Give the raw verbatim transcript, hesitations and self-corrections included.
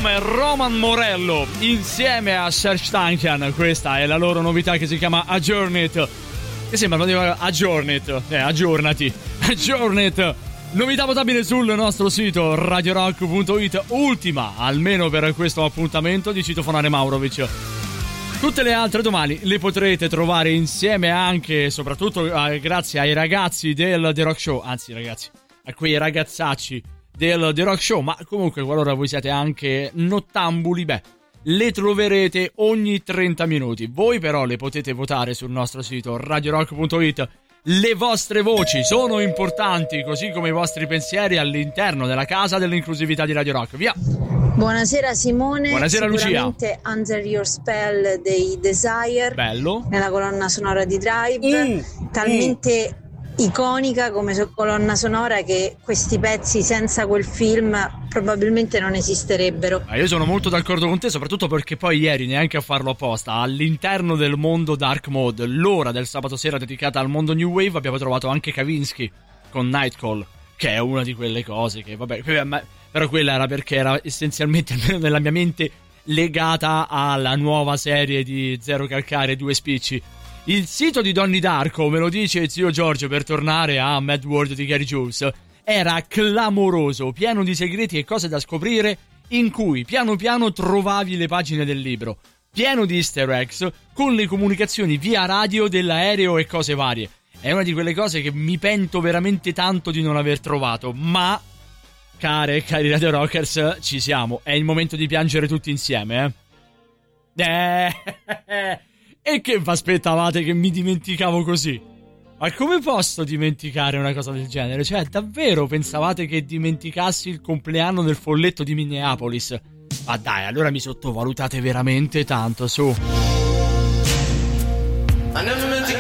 e Roman Morello insieme a Serj Tankian. Questa è la loro novità che si chiama Aggiornit, che sembra non dire Aggiornit, eh, aggiornati, Aggiornit. Novità votabile sul nostro sito radio rock punto it, ultima almeno per questo appuntamento di Citofonare Maurovic. Tutte le altre domani le potrete trovare insieme anche, soprattutto eh, grazie ai ragazzi del The Rock Show, anzi ragazzi, a quei ragazzacci del The Rock Show, ma comunque qualora voi siete anche nottambuli, beh, le troverete ogni trenta minuti. Voi però le potete votare sul nostro sito radio rock punto it. Le vostre voci sono importanti, così come i vostri pensieri all'interno della casa dell'inclusività di Radio Rock. Via! Buonasera Simone. Buonasera Lucia. Sicuramente Under Your Spell dei Desire. Bello. Nella colonna sonora di Drive. Mm. Talmente mm. iconica come so- colonna sonora che questi pezzi senza quel film probabilmente non esisterebbero. Ma io sono molto d'accordo con te, soprattutto perché poi ieri, neanche a farlo apposta, all'interno del mondo Dark Mode, l'ora del sabato sera dedicata al mondo New Wave, abbiamo trovato anche Kavinsky con Nightcall, che è una di quelle cose che, vabbè, però quella era perché era essenzialmente, almeno nella mia mente, legata alla nuova serie di Zero Calcare e Due Spicci. Il sito di Donnie Darko, me lo dice zio Giorgio per tornare a Mad World di Gary Jules, era clamoroso, pieno di segreti e cose da scoprire, in cui piano piano trovavi le pagine del libro, pieno di easter eggs, con le comunicazioni via radio dell'aereo e cose varie. È una di quelle cose che mi pento veramente tanto di non aver trovato, ma, care e cari Radio Rockers, ci siamo, è il momento di piangere tutti insieme, eh? Eh... E che vi aspettavate che mi dimenticavo così? Ma come posso dimenticare una cosa del genere? Cioè, davvero pensavate che dimenticassi il compleanno del folletto di Minneapolis? Ma dai, allora mi sottovalutate veramente tanto, su. I never